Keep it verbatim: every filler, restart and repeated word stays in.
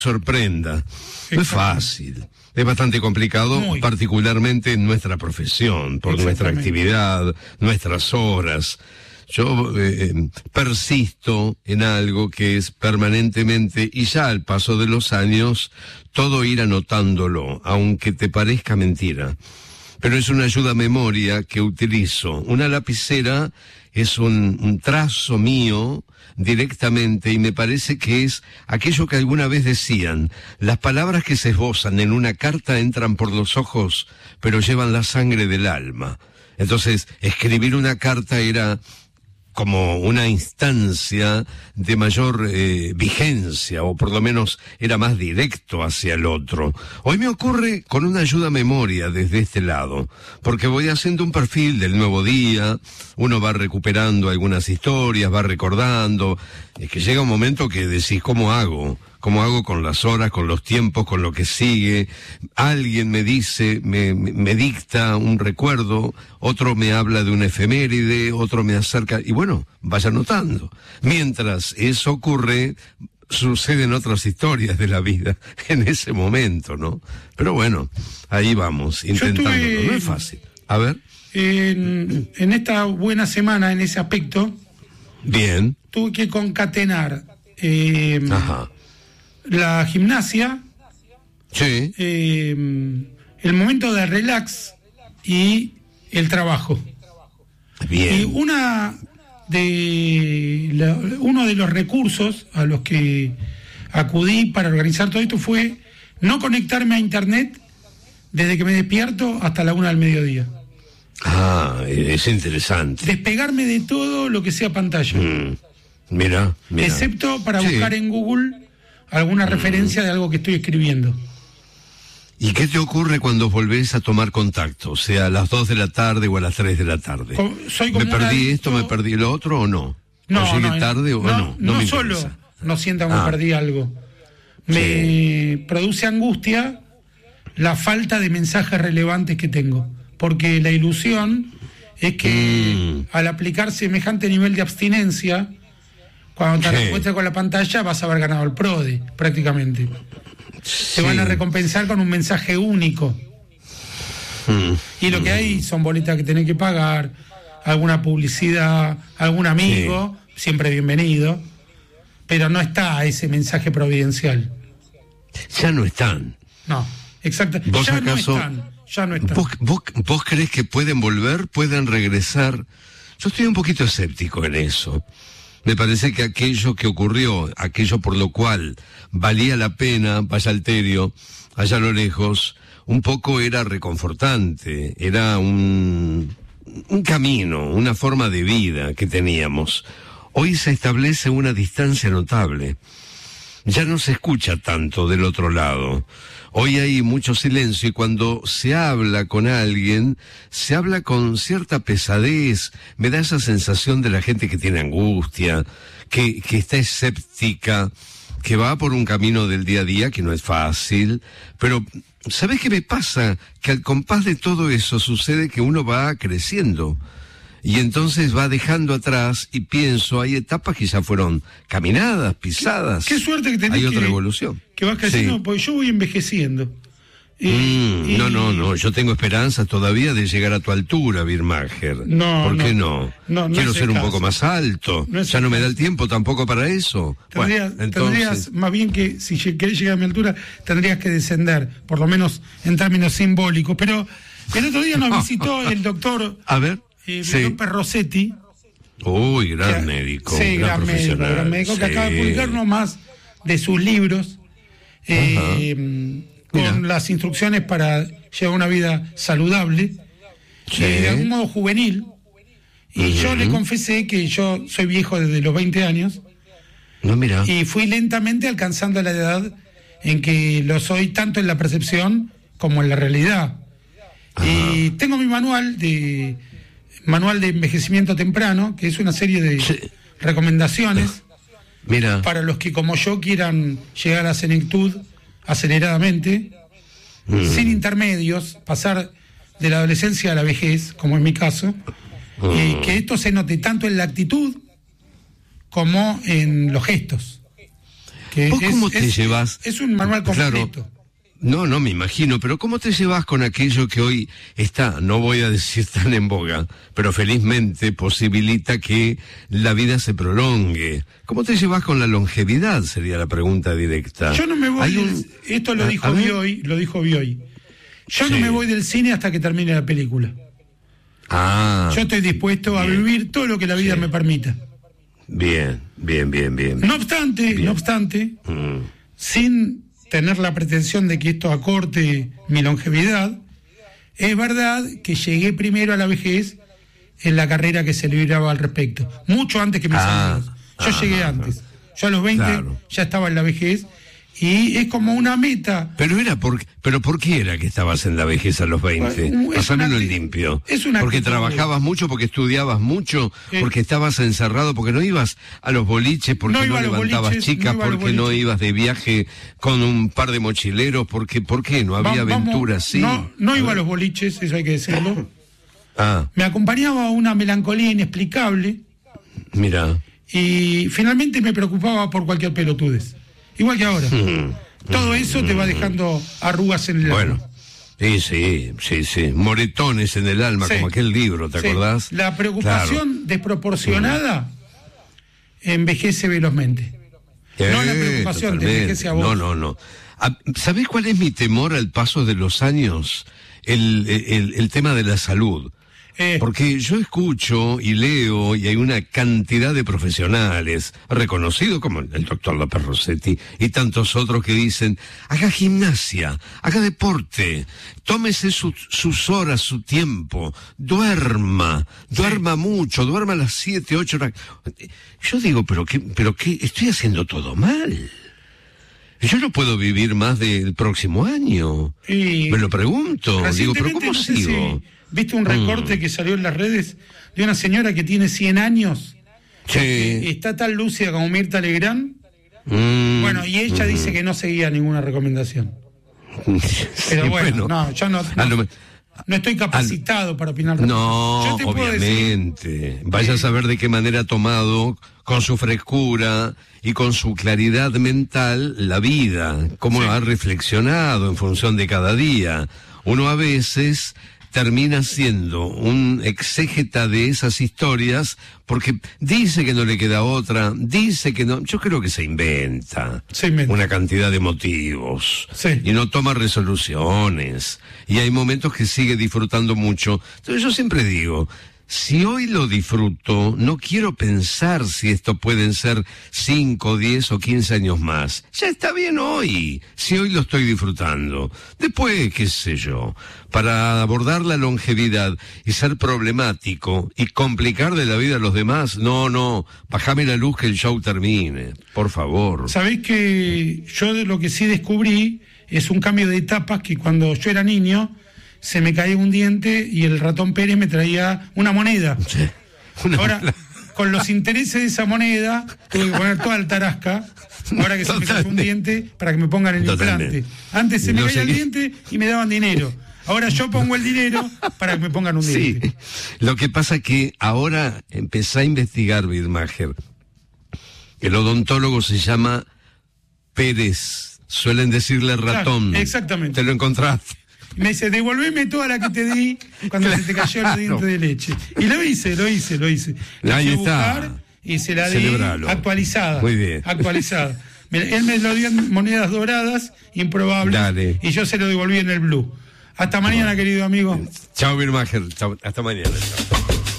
sorprenda. No es fácil. Es bastante complicado, Muy. particularmente en nuestra profesión, por nuestra actividad, nuestras horas. Yo eh, persisto en algo que es permanentemente, y ya al paso de los años, todo ir anotándolo, aunque te parezca mentira. Pero es una ayuda a memoria que utilizo. Una lapicera es un, un trazo mío directamente, y me parece que es aquello que alguna vez decían: las palabras que se esbozan en una carta entran por los ojos, pero llevan la sangre del alma. Entonces, escribir una carta era como una instancia de mayor eh, vigencia, o por lo menos era más directo hacia el otro. Hoy me ocurre con una ayuda a memoria desde este lado, porque voy haciendo un perfil del nuevo día, uno va recuperando algunas historias, va recordando, es que llega un momento que decís, ¿cómo hago? ¿Cómo hago con las horas, con los tiempos, con lo que sigue? Alguien me dice, me, me, me dicta un recuerdo, otro me habla de una efeméride, otro me acerca, y bueno, vaya notando. Mientras eso ocurre, suceden otras historias de la vida en ese momento, ¿no? Pero bueno, ahí vamos, intentándolo. Estuve, no es fácil. A ver. En, en esta buena semana, en ese aspecto, bien, tuve que concatenar eh, Ajá. la gimnasia, sí. eh, el momento de relax y el trabajo. Bien. Y una de la, uno de los recursos a los que acudí para organizar todo esto fue no conectarme a internet desde que me despierto hasta la una del mediodía. Ah, es interesante. Despegarme de todo lo que sea pantalla. Mm, mira, mira. Excepto para sí. buscar en Google alguna mm. referencia de algo que estoy escribiendo. ¿Y qué te ocurre cuando volvés a tomar contacto? O sea, a las dos de la tarde o a las tres de la tarde. Como, soy como ¿Me perdí adicto... esto, me perdí lo otro o no? No, ¿O llegué no, tarde o no? no? No, no me solo interesa. no sienta que ah. me perdí algo. Me sí. produce angustia la falta de mensajes relevantes que tengo. Porque la ilusión es que mm. al aplicar semejante nivel de abstinencia, cuando te sí. encuentres con la pantalla vas a haber ganado el PRODE, prácticamente. Sí. Te van a recompensar con un mensaje único. Mm. Y lo que hay son bolitas que tenés que pagar, alguna publicidad, algún amigo, sí. siempre bienvenido, pero no está ese mensaje providencial. Ya no están. No, exacto. ¿Vos ya acaso, no están. Ya no están. ¿Vos, vos, ¿Vos creés que pueden volver, pueden regresar? Yo estoy un poquito escéptico en eso. Me parece que aquello que ocurrió, aquello por lo cual valía la pena, vaya Alterio, allá a lo lejos, un poco era reconfortante, era un, un camino, una forma de vida que teníamos. Hoy se establece una distancia notable. Ya no se escucha tanto del otro lado. Hoy hay mucho silencio y cuando se habla con alguien, se habla con cierta pesadez. Me da esa sensación de la gente que tiene angustia, que, que está escéptica, que va por un camino del día a día que no es fácil. Pero, ¿sabés qué me pasa? Que al compás de todo eso sucede que uno va creciendo. Y entonces va dejando atrás, y pienso, hay etapas que ya fueron caminadas, pisadas. Qué, qué suerte que tenés. Hay otra que, evolución. Que vas creciendo, sí. Porque yo voy envejeciendo. Y, mm, y... No, no, no, yo tengo esperanza todavía de llegar a tu altura, Birmacher. No, ¿Por qué no? no? no Quiero no ser un caso. poco más alto. No ya no me da el tiempo tampoco para eso. Tendrías, bueno, entonces... tendrías, más bien que si querés llegar a mi altura, tendrías que descender, por lo menos en términos simbólicos. Pero el otro día nos visitó el doctor... A ver... Eh, sí. Rossetti. Uy, gran que, médico, sí, gran, gran médico, profesional. Gran médico, sí. que acaba de publicar uno más de sus libros eh, con Mira. las instrucciones para llevar una vida saludable, sí. eh, de algún modo juvenil. Y uh-huh. yo le confesé que yo soy viejo desde los veinte años. No, mira. Y fui lentamente alcanzando la edad en que lo soy tanto en la percepción como en la realidad. Ajá. Y tengo mi manual de manual de envejecimiento temprano, que es una serie de sí. recomendaciones Mira. para los que como yo quieran llegar a la senectud aceleradamente, mm. sin intermedios, pasar de la adolescencia a la vejez, como en mi caso, mm. eh, que esto se note tanto en la actitud como en los gestos. Que ¿Vos es, cómo te es, llevas? Es un manual completo. Claro. No, no me imagino, pero ¿cómo te llevas con aquello que hoy está, no voy a decir tan en boga, pero felizmente posibilita que la vida se prolongue? ¿Cómo te llevas con la longevidad? Sería la pregunta directa. Yo no me voy, un... del, esto lo dijo Bioy, lo dijo Bioy. Yo sí. no me voy del cine hasta que termine la película. Ah. Yo estoy dispuesto bien. a vivir todo lo que la vida sí. me permita. Bien, bien, bien, bien. No obstante, bien. no obstante, mm. sin tener la pretensión de que esto acorte mi longevidad, es verdad que llegué primero a la vejez en la carrera que se libraba al respecto, mucho antes que mis ah, amigos. Yo ah, llegué antes. Yo a los veinte claro. ya estaba en la vejez y es como una meta. Pero era por, pero ¿por qué era que estabas en la vejez a los veinte? Pásamelo en limpio. Es una porque trabajabas de... mucho, porque estudiabas mucho, eh, porque estabas encerrado, porque no ibas a los boliches, porque no, no levantabas boliches, chicas, no porque no ibas de viaje con un par de mochileros, porque ¿por qué? No había Va, aventuras, sí. No, no iba a los boliches, eso hay que decirlo. Ah. Me acompañaba una melancolía inexplicable. Mira. Y finalmente me preocupaba por cualquier pelotudez. Igual que ahora. Mm, Todo eso mm, te va dejando arrugas en el alma. Bueno, sí, sí, sí, sí. Moretones en el alma, sí. como aquel libro, ¿te sí. acordás? La preocupación claro. desproporcionada mm. envejece velozmente. Eh, no la preocupación totalmente. te envejece a vos. No, no, no. ¿Sabés cuál es mi temor al paso de los años? El, el, el tema de la salud. Eh. Porque yo escucho y leo y hay una cantidad de profesionales reconocidos como el doctor López Rossetti y tantos otros que dicen, haga gimnasia, haga deporte, tómese su, sus horas, su tiempo, duerma, duerma sí. mucho, duerma a las siete, ocho horas. Yo digo, pero qué, pero qué, estoy haciendo todo mal. Yo no puedo vivir más del próximo año. Y me lo pregunto. Digo, pero ¿cómo no sé sigo? Si ¿viste un recorte mm. que salió en las redes de una señora que tiene cien años? Sí. Está tan lúcida como Mirta Legrand. Mm. Bueno, y ella mm. dice que no seguía ninguna recomendación. Pero sí, bueno, bueno, no, yo no, no, no, no estoy capacitado al, para opinar. No, yo te obviamente. Puedo decir, vaya a saber de qué manera ha tomado, con su frescura y con su claridad mental, la vida, cómo sí. ha reflexionado en función de cada día. Uno a veces termina siendo un exégeta de esas historias porque dice que no le queda otra, dice que no, yo creo que se inventa, se inventa. una cantidad de motivos sí. y no toma resoluciones y hay momentos que sigue disfrutando mucho. Entonces yo siempre digo, si hoy lo disfruto, no quiero pensar si esto pueden ser cinco, diez o quince años más. Ya está bien hoy, si hoy lo estoy disfrutando. Después, qué sé yo, para abordar la longevidad y ser problemático y complicar de la vida a los demás, no, no, bájame la luz que el show termine, por favor. Sabés que yo de lo que sí descubrí es un cambio de etapas que cuando yo era niño se me caía un diente y el ratón Pérez me traía una moneda. Sí, una ahora, moneda. Con los intereses de esa moneda, tuve que poner toda la tarasca, ahora que Totalmente. se me cayó un diente, para que me pongan el Totalmente. implante. Antes se me no caía sé... el diente y me daban dinero. Ahora yo pongo el dinero para que me pongan un diente. Sí, lo que pasa es que ahora empecé a investigar, Widmacher. El odontólogo se llama Pérez. Suelen decirle ratón. Claro, exactamente. Te lo encontraste. Me dice, devolveme toda la que te di cuando claro. se te cayó el diente de leche. Y lo hice, lo hice, lo hice. Ahí está. Y se la di Celebralo. actualizada. Muy bien. Actualizada. Él me lo dio en monedas doradas, improbables. Dale. Y yo se lo devolví en el blue. Hasta mañana, querido amigo. Chao, Widmacher. Chao. Hasta mañana. Chao.